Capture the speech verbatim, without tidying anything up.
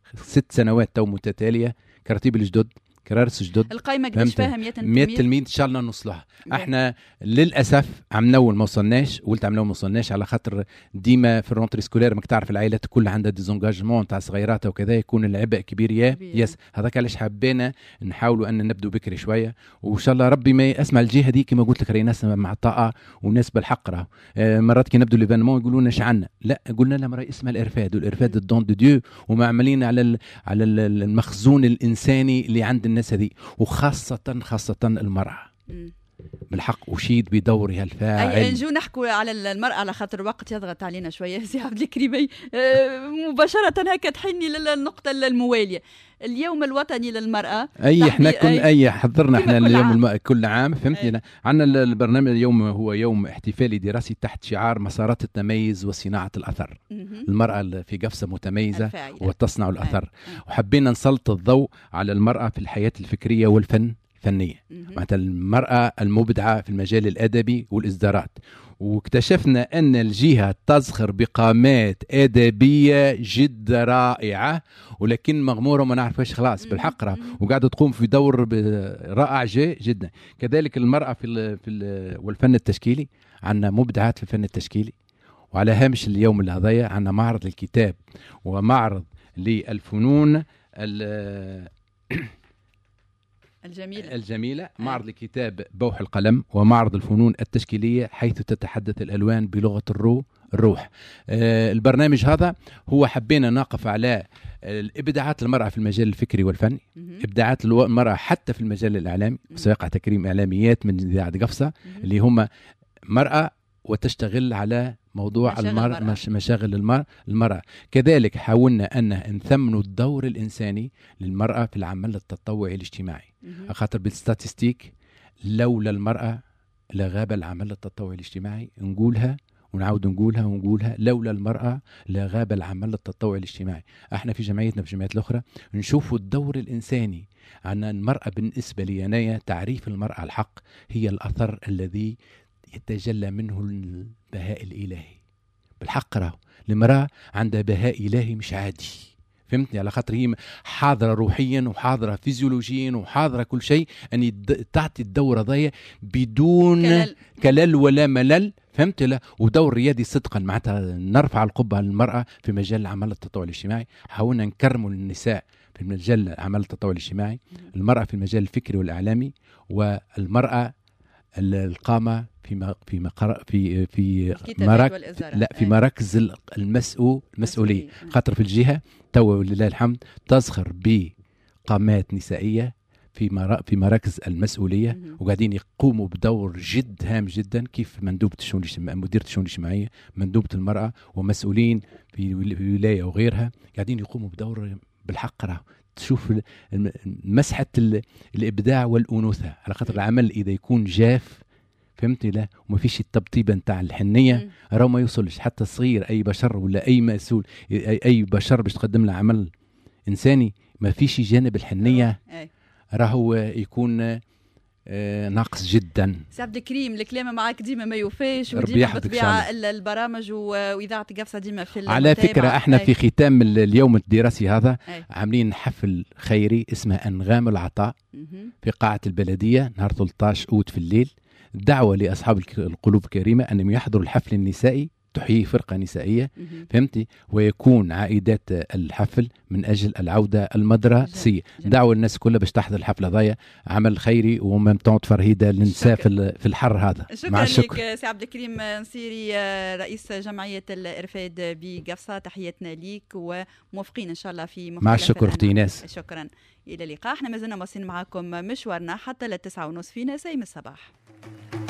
ست سنوات تو متتاليه، كراتيب الجدد، كرارس جدد. القايمه قداش فيها مية تلميذ ان شاء الله نوصلها. احنا للاسف عمنول ما وصلناش، قلت عمنول ما وصلناش على خاطر ديما في الرونتري سكولير ماك تعرف العائلات كلها عندها ديزونجاجمون تاع صغيراتها وكذا، يكون العبء كبير يا يس. هذاك علاش حبينا نحاولوا ان نبدو بكري شويه، وان شاء الله ربي ما يسمع الجهه دي كما قلت لك، راهي ناس مع الطاقه وناس بالحق. راه مرات كي نبدو ليفينمون يقولوا لنا عنا، لا قلنا لهم راهي اسمها الارفاد، والارفاد الدون دو ديو، وما عملين على على المخزون الانساني اللي عند الناس هذه، وخاصة خاصة المرأة م. بالحق أشيد بدورها الفاعل. أي نجو نحكوا على المرأة على خاطر الوقت يضغط علينا شوية سي عبد الكريم. مباشرة هكا تحيني للنقطة الموالية، اليوم الوطني للمرأة. أي احنا كن أي, أي حضرنا احنا اليوم الم... كل عام فهمتني. عندنا البرنامج اليوم هو يوم احتفالي دراسي تحت شعار مسارات التميز وصناعة الأثر. المرأة في قفصة متميزة الفاعلة. وتصنع الأثر. أي. وحبينا نسلط الضوء على المرأة في الحياة الفكرية والفن فنية، معناتها المرأة المبدعة في المجال الأدبي والإصدارات. واكتشفنا أن الجهة تزخر بقامات أدبية جد رائعة، ولكن مغمورة وما نعرفش خلاص بالحق، وقاعدة تقوم في دور رائع جدا. كذلك المرأة في ال في ال والفن التشكيلي، عندنا مبدعات في الفن التشكيلي. وعلى هامش اليوم الهضية عندنا معرض الكتاب ومعرض للفنون الجميلة. الجميلة، معرض الكتاب بوح القلم، ومعرض الفنون التشكيلية حيث تتحدث الألوان بلغة الروح الروح. آه البرنامج هذا هو حبينا نقف على الإبداعات المرأة في المجال الفكري والفني، إبداعات المرأة حتى في المجال الإعلامي، سيقع تكريم إعلاميات من إذاعة قفصة اللي هم مرأة وتشتغل على موضوع المرأة، مش مشاغل المرأة المرأة كذلك حاولنا أن نثمنوا الدور الإنساني للمرأة في العمل التطوعي الاجتماعي، خاطر بالستاتستيك لولا المرأة لغاب العمل التطوعي الاجتماعي. نقولها ونعود نقولها ونقولها، لولا المرأة لغاب العمل التطوعي الاجتماعي. احنا في جمعيتنا في الجمعيات الأخرى نشوفوا الدور الإنساني عن المرأة. بالنسبة لي أنا تعريف المرأة الحق هي الأثر الذي يتجلى منه البهاء الإلهي. بالحق راه المرأة عندها بهاء إلهي مش عادي، فهمتني، على خاطر هي حاضرة روحيا وحاضرة فيزيولوجيا وحاضرة كل شيء، أن تعطي الدورة ضية بدون كلل, كلل ولا ملل، فهمت لا. ودور ريادي صدقا، معناتها نرفع القبعة للمرأة في مجال العمل التطوعي الاجتماعي. حاولنا نكرموا النساء في مجال العمل التطوعي الاجتماعي، المرأة في المجال الفكري والإعلامي، والمرأة القامة في في مقر في في مراكز لا في مراكز المسؤول المسؤولية، خاطر في الجهة تو ولله الحمد تزخر بقامات نسائية في مرا في مراكز المسؤولية، وقاعدين يقوموا بدور جد هام جدا، كيف مندوبة الشؤون الاجتماعية، مديرة الشؤون الاجتماعية، مندوبة المرأة، ومسؤولين في الولاية وغيرها قاعدين يقوموا بدور بالحق. راه تشوف مسحة الإبداع والأنوثة، على خاطر العمل إذا يكون جاف فهمتي لا وما فيش التبطيبة نتاع الحنية راه ما يوصلش حتى صغير. أي بشر ولا أي مسؤول أي, أي بشر باش تقدم له عمل إنساني ما فيش جانب الحنية راهو يكون آه ناقص جدا. سي عبد الكريم الكلام معاك ديما ما يوفاش، وديما بطبيعة البرامج وإذاعة قفصة ديما في على فكرة احنا أي. في ختام اليوم الدراسي هذا أي. عاملين حفل خيري اسمه أنغام العطاء في قاعة البلدية نهار ثلاثة عشر أوت في الليل. دعوة لأصحاب القلوب الكريمة أنهم يحضروا الحفل النسائي، تحيي فرقة نسائية فهمتي، ويكون عائدات الحفل من أجل العودة المدرسية. دعوة الناس كلها باش تحضر الحفلة ضايا، عمل خيري وممتعة فرهيدة للنساء في الحر هذا. شكرا مع الشكر لك سي عبد الكريم نصيري رئيس جمعية الإرفاد بقفصة، تحياتنا ليك وموفقين إن شاء الله في مع الشكر أختي ناس. شكرا، إلى اللقاء. احنا ما زلنا مواصلين معاكم مشوارنا حتى للتسعة ونصف في نسيم الصباح.